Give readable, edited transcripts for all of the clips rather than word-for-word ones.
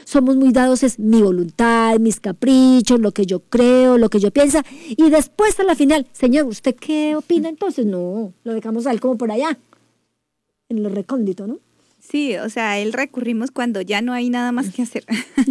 somos muy dados es mi voluntad, mis caprichos, lo que yo creo, lo que yo pienso, y después a la final, Señor, ¿usted qué opina? Entonces, no, lo dejamos a él como por allá, en lo recóndito, ¿no? Sí, o sea, a él recurrimos cuando ya no hay nada más que hacer.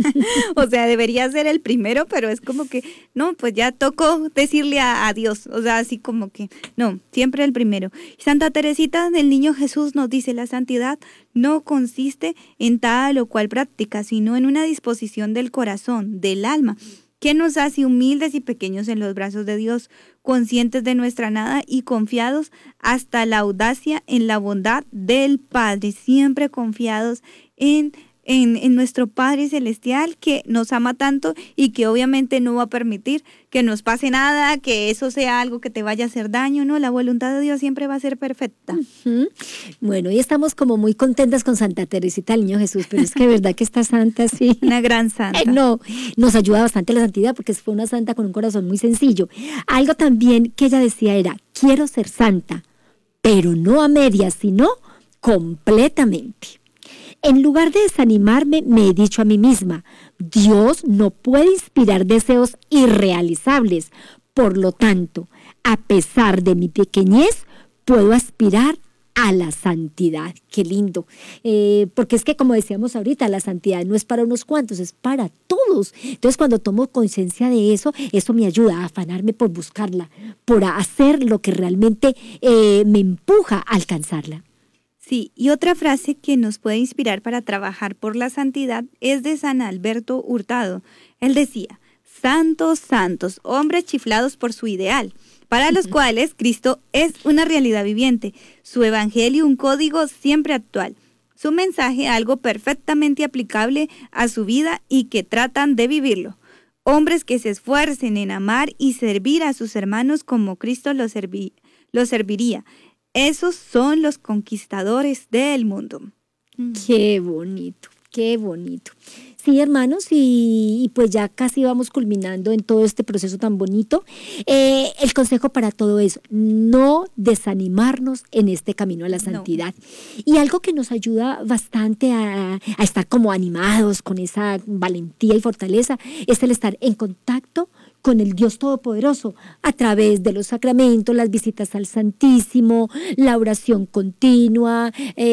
O sea, debería ser el primero, pero es como que, no, pues ya tocó decirle a Dios. O sea, así como que, no, siempre el primero. Santa Teresita del Niño Jesús nos dice, la santidad no consiste en tal o cual práctica, sino en una disposición del corazón, del alma, que nos hace humildes y pequeños en los brazos de Dios, conscientes de nuestra nada y confiados hasta la audacia en la bondad del Padre, siempre confiados en nuestro Padre Celestial que nos ama tanto y que obviamente no va a permitir que nos pase nada, que eso sea algo que te vaya a hacer daño, ¿no? La voluntad de Dios siempre va a ser perfecta. Uh-huh. Bueno, y estamos como muy contentas con Santa Teresita del Niño Jesús, pero es que de verdad que esta santa, sí. Una gran santa. No, nos ayuda bastante la santidad porque fue una santa con un corazón muy sencillo. Algo también que ella decía era, quiero ser santa, pero no a medias, sino completamente. En lugar de desanimarme, me he dicho a mí misma, Dios no puede inspirar deseos irrealizables. Por lo tanto, a pesar de mi pequeñez, puedo aspirar a la santidad. Qué lindo. Porque es que, como decíamos ahorita, la santidad no es para unos cuantos, es para todos. Entonces, cuando tomo conciencia de eso, eso me ayuda a afanarme por buscarla, por hacer lo que realmente me empuja a alcanzarla. Sí, y otra frase que nos puede inspirar para trabajar por la santidad es de San Alberto Hurtado. Él decía, santos, santos, hombres chiflados por su ideal, para los cuales Cristo es una realidad viviente, su evangelio un código siempre actual, su mensaje algo perfectamente aplicable a su vida y que tratan de vivirlo. Hombres que se esfuercen en amar y servir a sus hermanos como Cristo los serviría. Esos son los conquistadores del mundo. Qué bonito, qué bonito. Sí, hermanos, y pues ya casi vamos culminando en todo este proceso tan bonito. El consejo para todo es no desanimarnos en este camino a la santidad. No. Y algo que nos ayuda bastante a estar como animados con esa valentía y fortaleza es el estar en contacto con el Dios Todopoderoso, a través de los sacramentos, las visitas al Santísimo, la oración continua,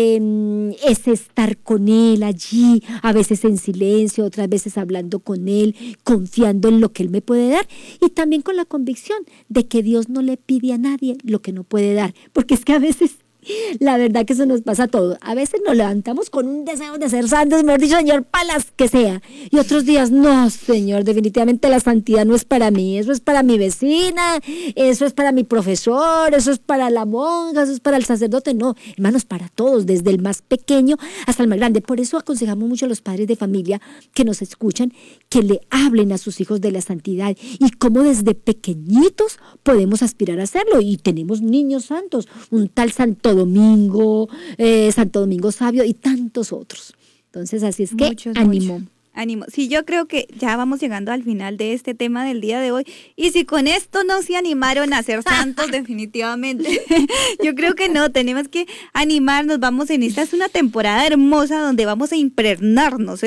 ese estar con Él allí, a veces en silencio, otras veces hablando con Él, confiando en lo que Él me puede dar, y también con la convicción de que Dios no le pide a nadie lo que no puede dar, porque es que a veces la verdad que eso nos pasa a todos. A veces nos levantamos con un deseo de ser santos, mejor dicho, Señor, para las que sea. Y otros días, no, Señor, definitivamente la santidad no es para mí. Eso es para mi vecina, eso es para mi profesor, eso es para la monja, eso es para el sacerdote. No, hermanos, para todos, desde el más pequeño hasta el más grande. Por eso aconsejamos mucho a los padres de familia que nos escuchan, que le hablen a sus hijos de la santidad y cómo desde pequeñitos podemos aspirar a hacerlo. Y tenemos niños santos, un tal Santo Domingo, Santo Domingo Sabio y tantos otros. Entonces, así es que ánimo. Ánimo. Sí, yo creo que ya vamos llegando al final de este tema del día de hoy. Y si con esto no se animaron a ser santos, definitivamente, yo creo que no, tenemos que animarnos. Esta es una temporada hermosa donde vamos a impregnarnos,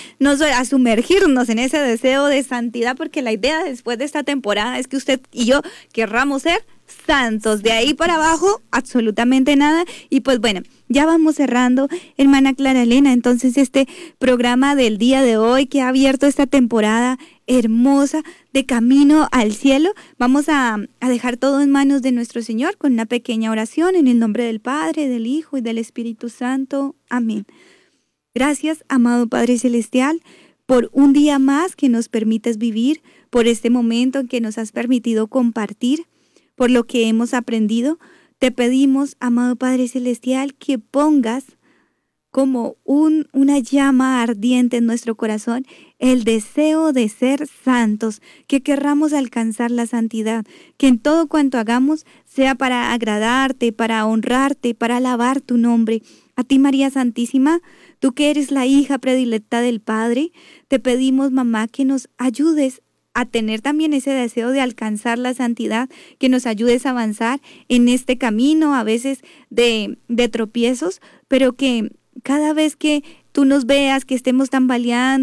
a sumergirnos en ese deseo de santidad, porque la idea después de esta temporada es que usted y yo querramos ser santos. De ahí para abajo, absolutamente nada. Y pues bueno, ya vamos cerrando, hermana Clara Elena. Entonces este programa del día de hoy que ha abierto esta temporada hermosa de Camino al Cielo, vamos a dejar todo en manos de nuestro Señor con una pequeña oración en el nombre del Padre, del Hijo y del Espíritu Santo. Amén. Gracias, amado Padre Celestial, por un día más que nos permites vivir, por este momento en que nos has permitido compartir, por lo que hemos aprendido. Te pedimos, amado Padre Celestial, que pongas como una llama ardiente en nuestro corazón el deseo de ser santos, que querramos alcanzar la santidad, que en todo cuanto hagamos sea para agradarte, para honrarte, para alabar tu nombre. A ti, María Santísima, tú que eres la hija predilecta del Padre, te pedimos, mamá, que nos ayudes a tener también ese deseo de alcanzar la santidad, que nos ayudes a avanzar en este camino, a veces de tropiezos, pero que cada vez que tú nos veas, que estemos tambaleando,